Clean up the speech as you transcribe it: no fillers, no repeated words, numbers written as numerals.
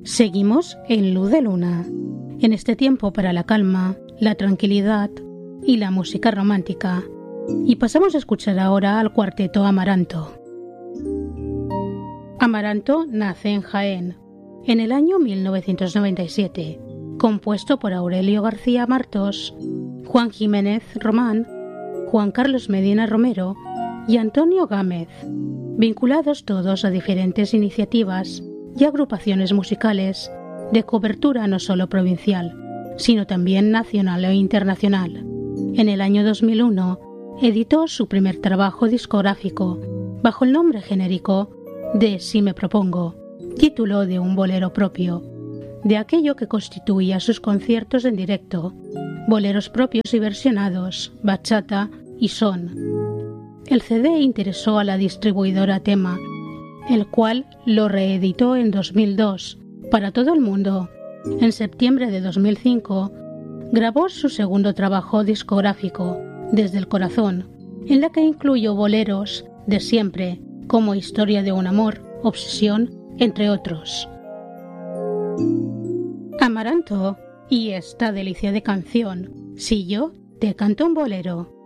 Seguimos en Luz de Luna, en este tiempo para la calma, la tranquilidad y la música romántica. Y pasamos a escuchar ahora al cuarteto Amaranto. Amaranto nace en Jaén, en el año 1997, compuesto por Aurelio García Martos, Juan Jiménez Román, Juan Carlos Medina Romero y Antonio Gámez, vinculados todos a diferentes iniciativas y agrupaciones musicales de cobertura no solo provincial, sino también nacional e internacional. En el año 2001 editó su primer trabajo discográfico bajo el nombre genérico de Si me propongo, título de un bolero propio, de aquello que constituía sus conciertos en directo, boleros propios y versionados, bachata y son. El CD interesó a la distribuidora Tema, el cual lo reeditó en 2002 para todo el mundo. En septiembre de 2005 grabó su segundo trabajo discográfico, Desde el Corazón, en la que incluyó boleros de siempre, como Historia de un amor, Obsesión, entre otros. Amaranto y esta delicia de canción, Si yo te canto un bolero.